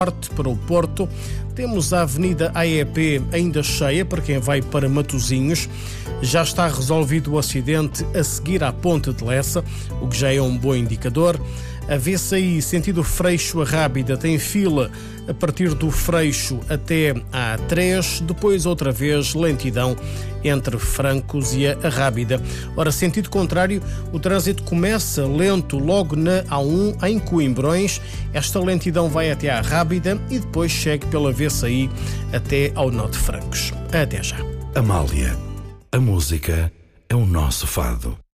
norte para o Porto. Temos a Avenida AEP ainda cheia para quem vai para Matosinhos. Já está resolvido o acidente a seguir à Ponte de Lessa, o que já é um bom indicador. A VCI, sentido Freixo a Rábida, tem fila a partir do Freixo até à A3, depois outra vez lentidão entre Francos e a Rábida. Ora, sentido contrário, o trânsito começa lento logo na A1 em Coimbrões. Esta lentidão vai até à Rábida e depois segue pela VCI até ao Nó de Francos. Até já. Amália, a música é o nosso fado.